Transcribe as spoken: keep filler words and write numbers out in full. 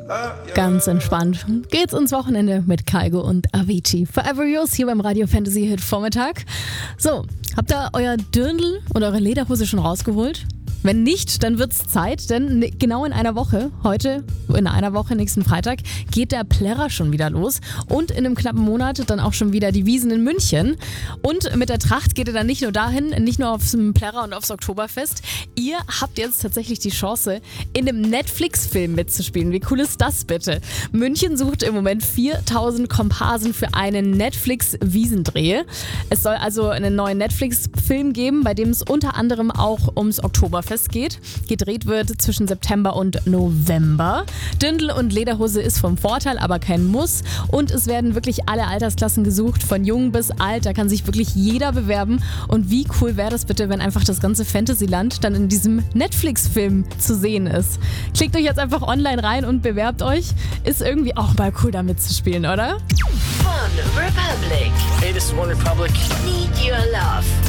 Ganz entspannt geht's ins Wochenende mit Kygo und Avicii. Forever Yours hier beim Radio Fantasy Hit Vormittag. So, habt ihr euer Dirndl oder eure Lederhose schon rausgeholt? Wenn nicht, dann wird's Zeit, denn genau in einer Woche, heute, in einer Woche, nächsten Freitag, geht der Plärrer schon wieder los und in einem knappen Monat dann auch schon wieder die Wiesn in München. Und mit der Tracht geht ihr dann nicht nur dahin, nicht nur aufs Plärrer und aufs Oktoberfest. Ihr habt jetzt tatsächlich die Chance, in einem Netflix-Film mitzuspielen. Wie cool ist das bitte? München sucht im Moment viertausend Komparsen für einen Netflix-Wiesendreh. Es soll also einen neuen Netflix-Film geben, bei dem es unter anderem auch ums Oktoberfest geht. Gedreht wird zwischen September und November. Dirndl und Lederhose ist vom Vorteil, aber kein Muss. Und es werden wirklich alle Altersklassen gesucht, von jung bis alt. Da kann sich wirklich jeder bewerben. Und wie cool wäre das bitte, wenn einfach das ganze Fantasyland dann in diesem Netflix-Film zu sehen ist. Klickt euch jetzt einfach online rein und bewerbt euch. Ist irgendwie auch mal cool, da mitzuspielen, oder? One Republic. Hey, this is One Republic. Need your love.